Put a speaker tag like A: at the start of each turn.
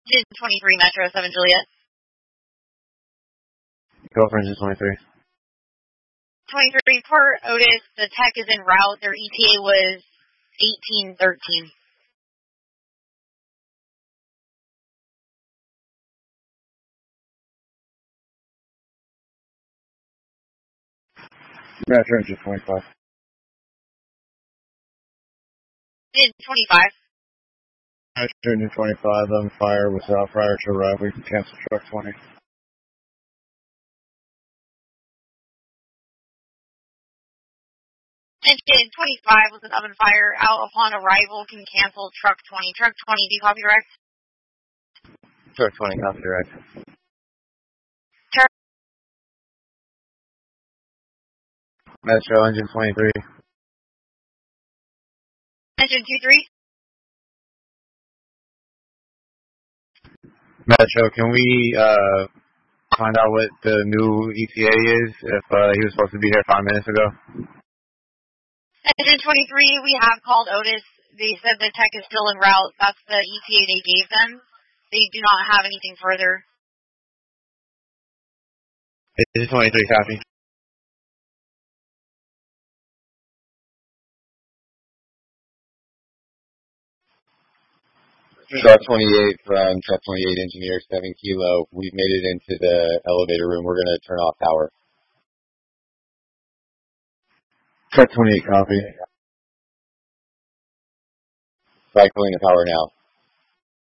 A: Engine 23, Metro 7 Juliet.
B: Go for engine 23.
A: 23, Port Otis, the tech is en route. Their ETA was 1813.
B: Metro engine 25.
A: Engine 25.
B: Metro engine 25 on fire without prior to arrival. We can cancel truck 20.
A: Engine 25 with an oven fire out upon arrival can cancel truck 20. Truck 20, do you copy direct?
B: Truck 20, copy direct. Metro engine 23.
A: Engine 23.
B: Metro, can we find out what the new ETA is if he was supposed to be here 5 minutes ago?
A: Engine 23, we have called Otis. They said the tech is still en route. That's the ETA they gave them. They do not have anything further.
B: Engine 23, copy. Truck 28 from Truck 28 Engineer 7 Kilo. We've made it into the elevator room. We're going to turn off power. Truck 28, copy. Cycling the power now.